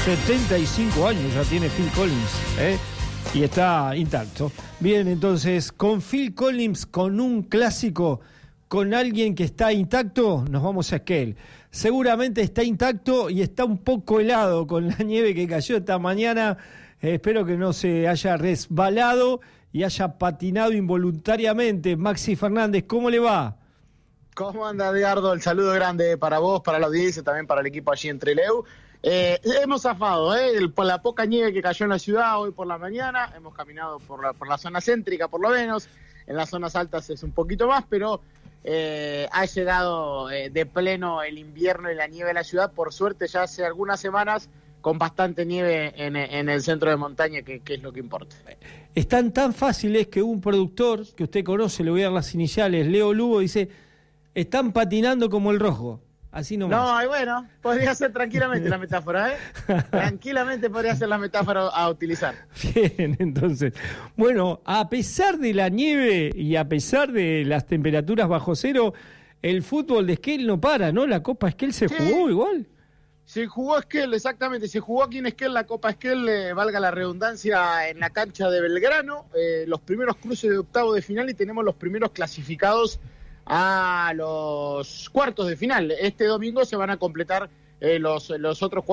75 años ya tiene Phil Collins, y está intacto. Bien, entonces, con Phil Collins, con un clásico, con alguien que está intacto, nos vamos a Esquel. Seguramente está intacto y está un poco helado con la nieve que cayó esta mañana. Espero que no se haya resbalado y haya patinado involuntariamente. Maxi Fernández, ¿cómo le va? ¿Cómo anda, Edgardo? El saludo grande para vos, para la audiencia, también para el equipo allí en Trelew. Hemos zafado, por la poca nieve que cayó en la ciudad hoy por la mañana. Hemos caminado por la zona céntrica, por lo menos. En las zonas altas es un poquito más, pero ha llegado de pleno el invierno y la nieve a la ciudad. Por suerte, ya hace algunas semanas, con bastante nieve en el centro de montaña, que es lo que importa. Están tan fáciles que un productor que usted conoce, le voy a dar las iniciales, Leo Lugo, dice: están patinando como el rojo. Así nomás. No, y bueno, podría ser tranquilamente la metáfora, Tranquilamente podría ser la metáfora a utilizar. Bien, entonces, bueno, a pesar de la nieve y a pesar de las temperaturas bajo cero, el fútbol de Esquel no para, ¿no? La Copa Esquel se jugó igual. Se jugó Esquel, exactamente, se jugó aquí en Esquel, la Copa Esquel, valga la redundancia, en la cancha de Belgrano, los primeros cruces de octavo de final y tenemos los primeros clasificados a los cuartos de final. Este domingo se van a completar los otros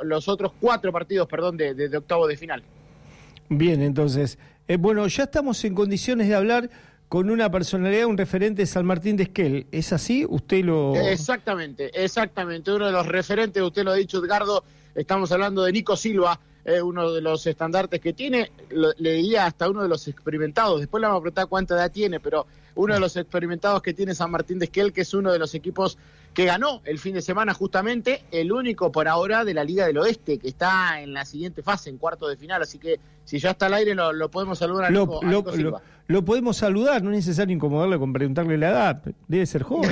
4 partidos, de octavo de final. Bien, entonces, bueno, ya estamos en condiciones de hablar con una personalidad, un referente de San Martín de Esquel. ¿Es así? ¿Usted lo...? Exactamente. Uno de los referentes, usted lo ha dicho, Edgardo, estamos hablando de Nico Silva, uno de los estandartes que tiene, le diría hasta uno de los experimentados. Después le vamos a preguntar cuánta edad tiene, pero uno de los experimentados que tiene San Martín de Esquel, que es uno de los equipos que ganó el fin de semana, justamente el único por ahora de la Liga del Oeste, que está en la siguiente fase, en cuartos de final. Así que si ya está al aire, lo podemos saludar a Nico Silva. Lo podemos saludar, no es necesario incomodarle con preguntarle la edad, debe ser joven.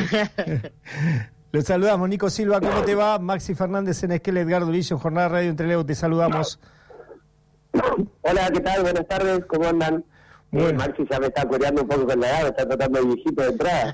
Lo saludamos, Nico Silva, ¿cómo te va? Maxi Fernández en Esquel, Edgardo Villo, Jornada Radio Trelew, te saludamos. Hola, ¿qué tal? Buenas tardes, ¿cómo andan? Bueno. Maxi ya me está coreando un poco con la edad, me está tratando de viejito de entrada.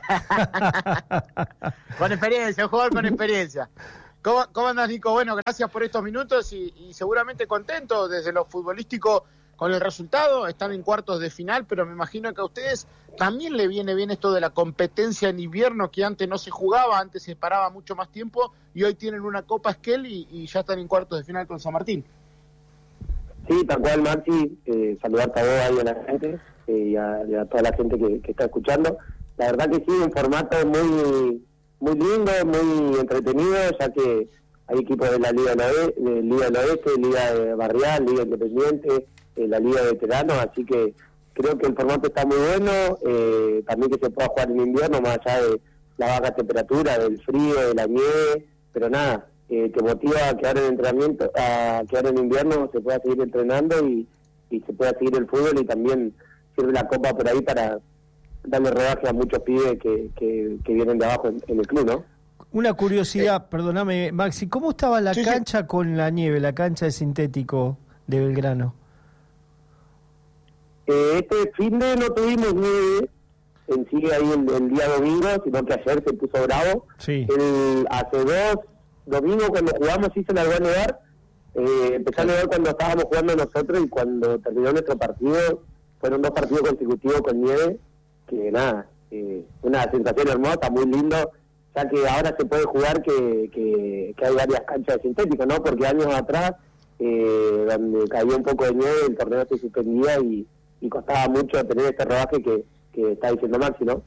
Con experiencia, un jugador con experiencia. ¿Cómo andas, Nico? Bueno, gracias por estos minutos y seguramente contento desde lo futbolístico con el resultado. Están en cuartos de final, pero me imagino que a ustedes también le viene bien esto de la competencia en invierno, que antes no se jugaba, antes se paraba mucho más tiempo, y hoy tienen una Copa Esquel y ya están en cuartos de final con San Martín. Sí, tal cual, Maxi, saludarte a vos ahí a la gente y a toda la gente que está escuchando. La verdad que sí, un formato muy lindo, muy entretenido, ya que hay equipos de la Liga del Oeste, Liga Barrial, Liga Independiente, la Liga de Veteranos, así que creo que el formato está muy bueno, también que se pueda jugar en invierno, más allá de la baja temperatura, del frío, de la nieve, pero nada, te motiva a quedar en entrenamiento, a quedar en invierno, se pueda seguir entrenando y se pueda seguir el fútbol, y también sirve la Copa por ahí para darle rodaje a muchos pibes que vienen de abajo en el club, ¿no? Una curiosidad, perdóname, Maxi, ¿cómo estaba la cancha con la nieve, la cancha de sintético de Belgrano? Este fin de no tuvimos nieve en sí ahí el día domingo, sino que ayer se puso bravo. Sí. Hace 2 domingos cuando jugamos sí se largó a nevar. Empezó a nevar cuando estábamos jugando nosotros, y cuando terminó nuestro partido, fueron 2 partidos consecutivos con nieve, que nada, una sensación hermosa, muy lindo, ya que ahora se puede jugar que hay varias canchas de sintético, ¿no? Porque años atrás, donde caía un poco de nieve, el torneo se suspendía y costaba mucho tener este rodaje que está diciendo Maxi, ¿no?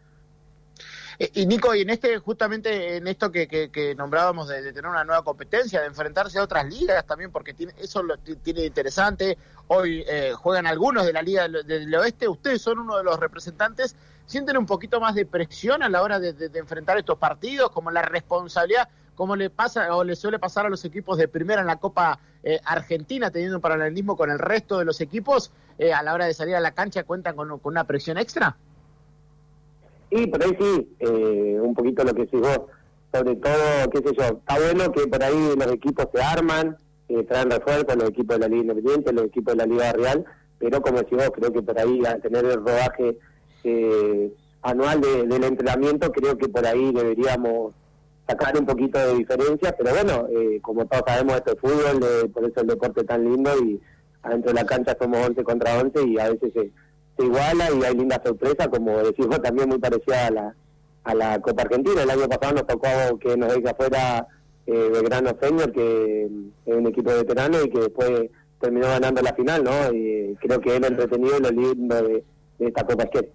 Y Nico, y justamente en esto que nombrábamos de tener una nueva competencia, de enfrentarse a otras ligas también, porque eso lo tiene interesante. Hoy juegan algunos de la Liga del Oeste, ustedes son uno de los representantes. ¿Sienten un poquito más de presión a la hora de enfrentar estos partidos, como la responsabilidad, como le pasa o le suele pasar a los equipos de primera en la Copa Argentina, teniendo un paralelismo con el resto de los equipos, a la hora de salir a la cancha cuentan con una presión extra? Sí, por ahí sí, un poquito lo que decís vos, sobre todo, qué sé yo, está bueno que por ahí los equipos se arman, traen refuerzos, los equipos de la Liga Independiente, los equipos de la Liga Barrial, pero como decís vos, creo que por ahí al tener el rodaje anual del entrenamiento, creo que por ahí deberíamos sacar un poquito de diferencia, pero bueno, como todos sabemos, esto es fútbol, por eso el deporte es tan lindo, y adentro de la cancha somos 11 contra 11 y a veces se iguala y hay lindas sorpresas, como decís vos, también muy parecida a la Copa Argentina. El año pasado nos tocó que nos deje afuera Belgrano Senior, que es un equipo veterano y que después terminó ganando la final, ¿no? Y creo que es lo entretenido y lo lindo de esta Copa Esquet.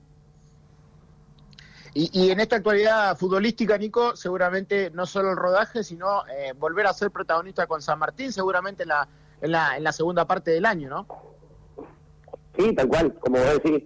Y en esta actualidad futbolística, Nico, seguramente no solo el rodaje, sino volver a ser protagonista con San Martín, seguramente en la segunda parte del año, ¿no? Sí, tal cual, como vos decís,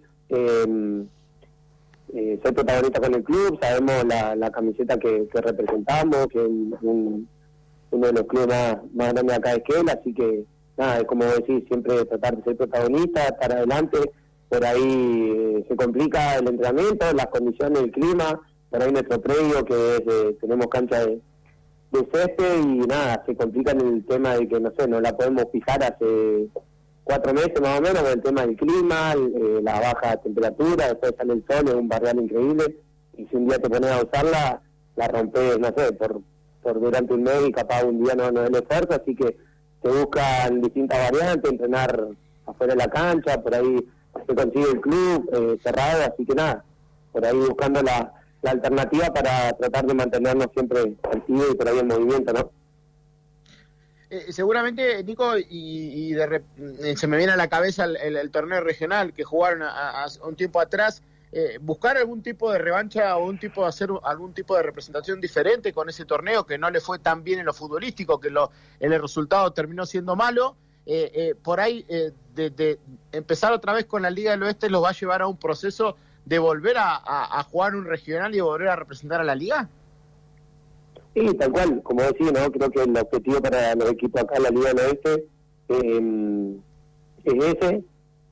soy protagonista con el club, sabemos la camiseta que representamos, que es uno de los clubes más grandes acá de Esquel, así que nada, es como decís, siempre tratar de ser protagonista, estar adelante. Por ahí se complica el entrenamiento, las condiciones, el clima, por ahí nuestro predio, que es, tenemos cancha de césped, y nada, se complica en el tema de que, no sé, no la podemos fijar hace 4 meses más o menos, con el tema del clima, la baja temperatura, después sale el sol, es un barrial increíble, y si un día te pones a usarla, la rompes, no sé, por durante un mes, y capaz un día no es el esfuerzo, así que se buscan distintas variantes, entrenar afuera de la cancha, por ahí se consigue el club cerrado, así que nada, por ahí buscando la alternativa para tratar de mantenernos siempre activos y por ahí en movimiento, ¿no? Seguramente, Nico, se me viene a la cabeza el torneo regional que jugaron un tiempo atrás, buscar algún tipo de revancha o hacer algún tipo de representación diferente con ese torneo que no le fue tan bien en lo futbolístico, que el resultado terminó siendo malo. Por ahí de empezar otra vez con la Liga del Oeste los va a llevar a un proceso de volver a jugar un regional y volver a representar a la Liga. Sí, tal cual, como decía, ¿no? Creo que el objetivo para los equipos acá en la Liga del Oeste es ese,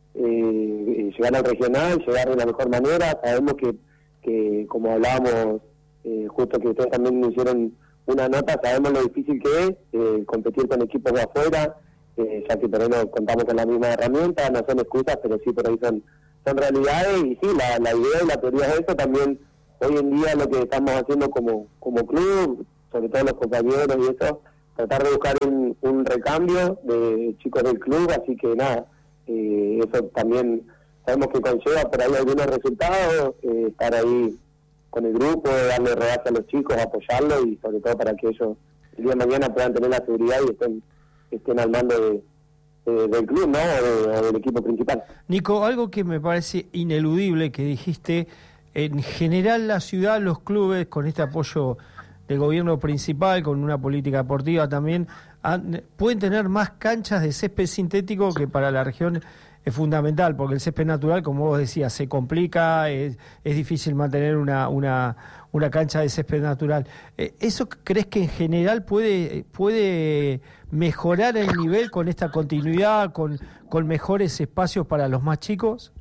llegar al regional, llegar de la mejor manera. Sabemos que como hablábamos, justo que ustedes también me hicieron una nota, sabemos lo difícil que es competir con equipos de afuera, ya que por ahí no contamos con la misma herramienta, no son excusas, pero sí por ahí son realidades, y sí, la idea y la teoría de eso también, hoy en día lo que estamos haciendo como club, sobre todo los compañeros y eso, tratar de buscar un recambio de chicos del club, así que nada, eso también sabemos que conlleva por ahí algunos resultados, estar ahí con el grupo, darle rodaje a los chicos, apoyarlos, y sobre todo para que ellos el día de mañana puedan tener la seguridad y estén al mando del club, ¿no? O del equipo principal. Nico, algo que me parece ineludible que dijiste, en general la ciudad, los clubes, con este apoyo del gobierno principal, con una política deportiva también, pueden tener más canchas de césped sintético, que para la región es fundamental, porque el césped natural, como vos decías, se complica, es difícil mantener una cancha de césped natural. ¿Eso crees que en general puede mejorar el nivel con esta continuidad, con mejores espacios para los más chicos?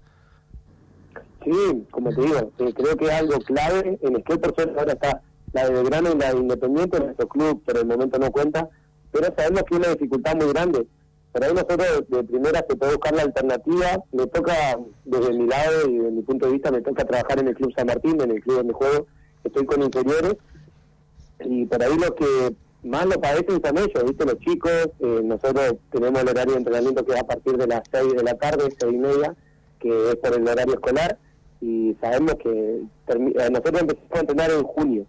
Sí, como te digo, creo que es algo clave. En Esquel, por suerte, ahora está la de Belgrano y la de Independiente, nuestro club por el momento no cuenta, pero sabemos que es una dificultad muy grande. Por ahí nosotros de primera se puede buscar la alternativa. Me toca, desde mi lado y desde mi punto de vista, me toca trabajar en el Club San Martín, en el club donde juego. Estoy con inferiores, y por ahí los que más lo padecen son ellos, ¿viste? Los chicos. Nosotros tenemos el horario de entrenamiento que es a partir de las 6 de la tarde, 6:30, que es por el horario escolar, y sabemos que nosotros empezamos a entrenar en junio.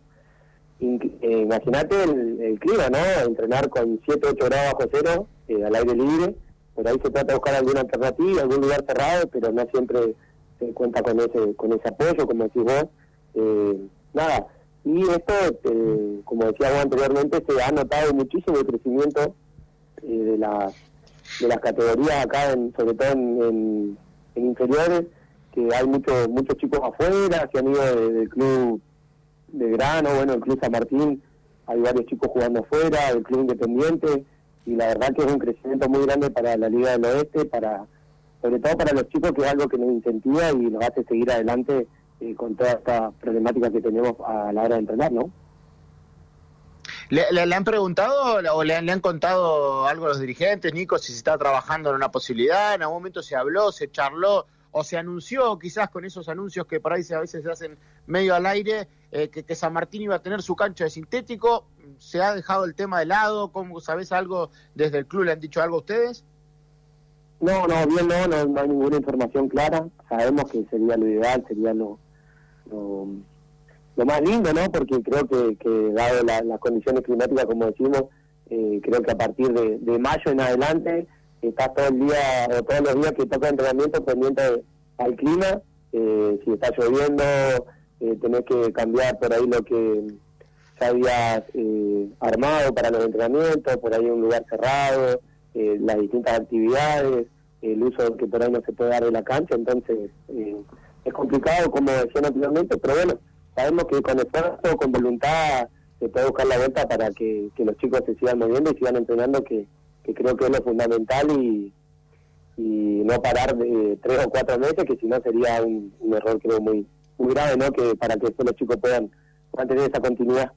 Imagínate el clima, ¿no? Entrenar con 7, 8 grados bajo cero, al aire libre. Por ahí se trata de buscar alguna alternativa, algún lugar cerrado, pero no siempre se cuenta con ese apoyo, como decís vos. Nada, y esto, como decía vos anteriormente, se ha notado muchísimo el crecimiento de las categorías acá, sobre todo en inferiores, que hay muchos chicos afuera que han ido del club de Grano, bueno, el Club San Martín, hay varios chicos jugando afuera, el Club Independiente, y la verdad que es un crecimiento muy grande para la Liga del Oeste, sobre todo para los chicos, que es algo que nos incentiva y nos hace seguir adelante con toda esta problemática que tenemos a la hora de entrenar, ¿no? ¿Le han preguntado o le han contado algo a los dirigentes, Nico, si se está trabajando en una posibilidad? ¿En algún momento se habló, se charló, o se anunció quizás con esos anuncios que por ahí a veces se hacen medio al aire, que San Martín iba a tener su cancha de sintético. ¿Se ha dejado el tema de lado? ¿Cómo sabés algo desde el club? ¿Le han dicho algo a ustedes? No, no hay ninguna información clara. Sabemos que sería lo ideal, sería lo más lindo, ¿no? Porque creo que dado las condiciones climáticas, como decimos, creo que a partir de mayo en adelante estás todo el día o todos los días que toca entrenamiento pendiente al clima. Si está lloviendo, tenés que cambiar por ahí lo que ya habías armado para los entrenamientos, por ahí un lugar cerrado, las distintas actividades, el uso que por ahí no se puede dar de la cancha. Entonces es complicado, como decía anteriormente, pero bueno, sabemos que con esfuerzo, con voluntad, se puede buscar la vuelta para que los chicos se sigan moviendo y sigan entrenando, que creo que es lo fundamental, y no parar de 3 o 4 meses, que si no sería un error, creo, muy grave, ¿no? Que para que después los chicos puedan tener esa continuidad.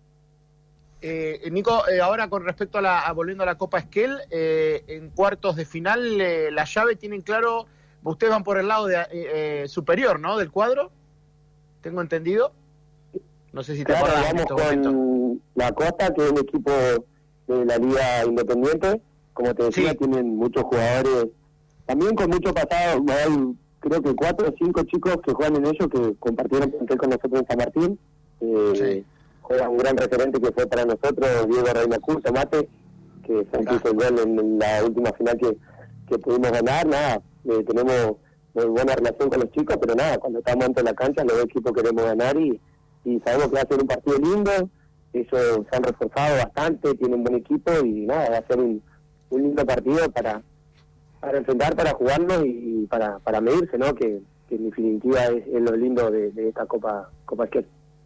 Nico, ahora con respecto volviendo a la Copa Esquel, en cuartos de final, la llave tienen claro, ustedes van por el lado superior, ¿no? Del cuadro, tengo entendido. No sé si te claro, acordás. Vamos con la Costa, que es un equipo de la Liga Independiente. Como te decía, sí, tienen muchos jugadores, también con mucho pasado. Hay, creo que 4 o 5 chicos que juegan en ellos, que compartieron plantel con nosotros en San Martín. Sí. Juega un gran referente que fue para nosotros, Diego Reina Curso Mate, que se hizo el gol en la última final que pudimos ganar. Nada, tenemos muy buena relación con los chicos, pero nada, cuando estamos ante la cancha, los dos equipos queremos ganar y sabemos que va a ser un partido lindo. Ellos se han reforzado bastante, tienen un buen equipo y nada, va a ser un lindo partido para enfrentar, para jugarnos y para medirse, ¿no? Que en definitiva es lo lindo de esta Copa Esquel.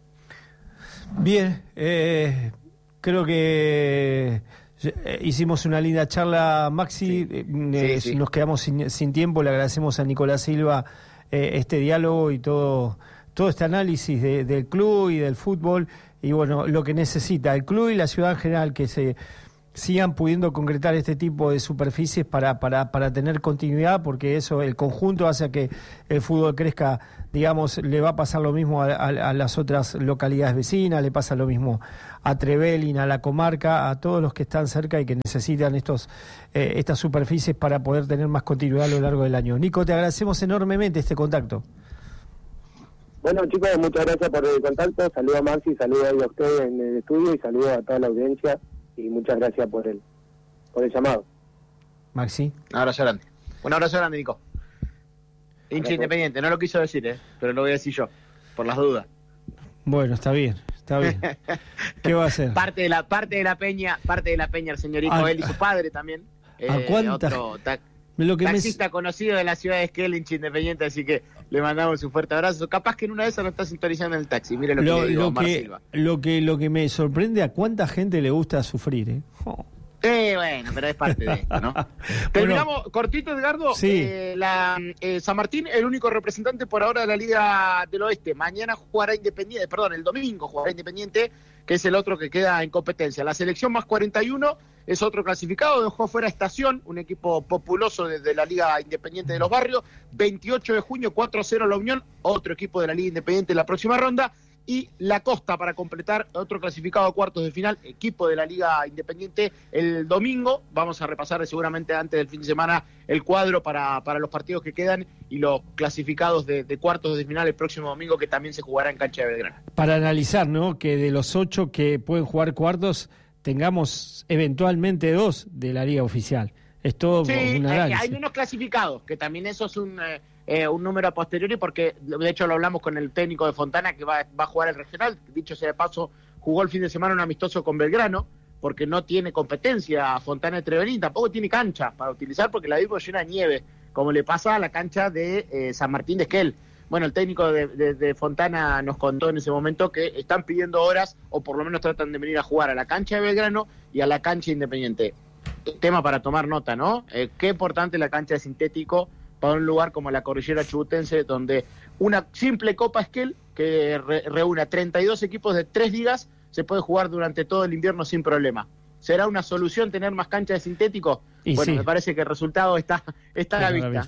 Bien, creo que hicimos una linda charla, Maxi. Sí. Nos quedamos sin tiempo. Le agradecemos a Nicolás Silva este diálogo y todo este análisis del club y del fútbol, y bueno, lo que necesita el club y la ciudad en general, que se sigan pudiendo concretar este tipo de superficies para tener continuidad, porque eso, el conjunto, hace que el fútbol crezca. Digamos, le va a pasar lo mismo a las otras localidades vecinas, le pasa lo mismo a Trevelin, a la comarca, a todos los que están cerca y que necesitan estas superficies para poder tener más continuidad a lo largo del año. Nico, te agradecemos enormemente este contacto. Bueno, chicos, muchas gracias por el contacto. Saludos a Maxi, saludos a ustedes en el estudio y saludos a toda la audiencia. Y muchas gracias por el llamado. Maxi. Un abrazo grande. Un abrazo grande, Nico. Hincha Independiente, no lo quiso decir, pero lo voy a decir yo, por las dudas. Bueno, está bien. ¿Qué va a hacer? Parte de la peña el señorito, él y su padre también. ¿A cuánta? Taxista conocido de la ciudad de Esquel, hincha Independiente, así que le mandamos un fuerte abrazo. Capaz que en una de esas no está sintonizando en el taxi. Mire lo que le digo a Omar Silva. Lo que me sorprende, a cuánta gente le gusta sufrir, ¿eh? Oh. Bueno, pero es parte de esto, ¿no? Terminamos cortito, Edgardo. Sí. San Martín, el único representante por ahora de la Liga del Oeste. Mañana jugará Independiente, el domingo jugará Independiente, que es el otro que queda en competencia. La selección más 41 es otro clasificado, dejó fuera Estación, un equipo populoso de la Liga Independiente de los Barrios. 28 de junio, 4-0 la Unión, otro equipo de la Liga Independiente en la próxima ronda. Y La Costa para completar, otro clasificado a cuartos de final, equipo de la Liga Independiente el domingo. Vamos a repasar seguramente antes del fin de semana el cuadro para los partidos que quedan y los clasificados de cuartos de final el próximo domingo, que también se jugará en cancha de Belgrano. Para analizar, ¿no? Que de los 8 que pueden jugar cuartos, tengamos eventualmente 2 de la Liga oficial. Es todo un análisis. Hay menos clasificados, que también eso es un número a posteriori, porque de hecho lo hablamos con el técnico de Fontana, que va a jugar el regional. Dicho sea de paso, jugó el fin de semana un amistoso con Belgrano, porque no tiene competencia Fontana de Trevelin, tampoco tiene cancha para utilizar, porque la vivo llena de nieve, como le pasa a la cancha de San Martín de Esquel. Bueno, el técnico de Fontana nos contó en ese momento que están pidiendo horas, o por lo menos tratan de venir a jugar a la cancha de Belgrano y a la cancha Independiente. Tema para tomar nota, ¿no? Qué importante la cancha de sintético para un lugar como la Cordillera Chubutense, donde una simple Copa Esquel, que reúne 32 equipos de 3 ligas, se puede jugar durante todo el invierno sin problema. ¿Será una solución tener más cancha de sintético? Y bueno, sí. Me parece que el resultado está a la vista.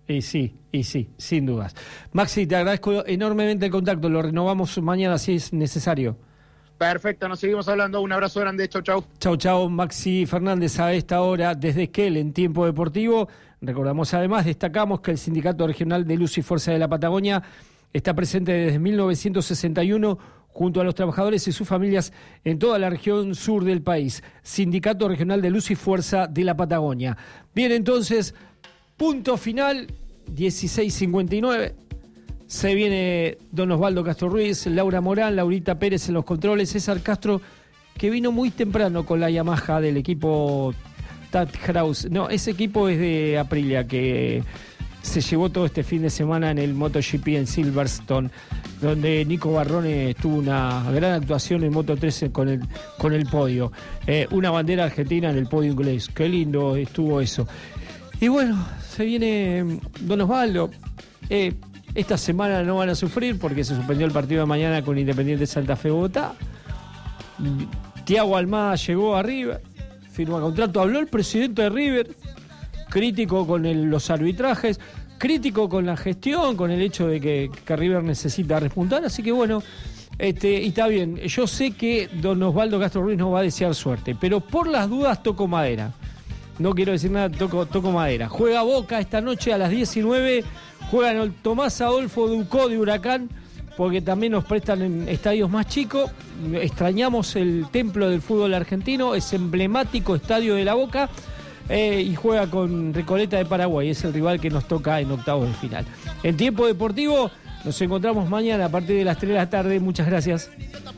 Y sí, sin dudas. Maxi, te agradezco enormemente el contacto, lo renovamos mañana si es necesario. Perfecto, nos seguimos hablando, un abrazo grande, chau. Chau, Maxi Fernández a esta hora desde Esquel en Tiempo Deportivo. Recordamos además, destacamos que el Sindicato Regional de Luz y Fuerza de la Patagonia está presente desde 1961 junto a los trabajadores y sus familias en toda la región sur del país. Sindicato Regional de Luz y Fuerza de la Patagonia. Bien, entonces, punto final, 16:59. Se viene don Osvaldo Castro Ruiz, Laura Morán, Laurita Pérez en los controles, César Castro, que vino muy temprano con la Yamaha del equipo Tatkraus. No, ese equipo es de Aprilia, que se llevó todo este fin de semana en el MotoGP en Silverstone, donde Nico Barrone tuvo una gran actuación en Moto 13 con el podio. Una bandera argentina en el podio inglés. Qué lindo estuvo eso. Y bueno, se viene don Osvaldo. Esta semana no van a sufrir porque se suspendió el partido de mañana con Independiente Santa Fe Bogotá. Thiago Almada llegó a River, firma contrato. Habló el presidente de River, crítico con los arbitrajes, crítico con la gestión, con el hecho de que River necesita repuntar. Así que bueno, y está bien. Yo sé que don Osvaldo Castro Ruiz nos va a desear suerte, pero por las dudas toco madera. No quiero decir nada, toco madera. Juega Boca esta noche a las 19. Juegan el Tomás Adolfo Ducó de Huracán, porque también nos prestan en estadios más chicos. Extrañamos el templo del fútbol argentino, es emblemático estadio de la Boca, y juega con Recoleta de Paraguay, es el rival que nos toca en octavos de final. En Tiempo Deportivo nos encontramos mañana a partir de las 3 de la tarde. Muchas gracias.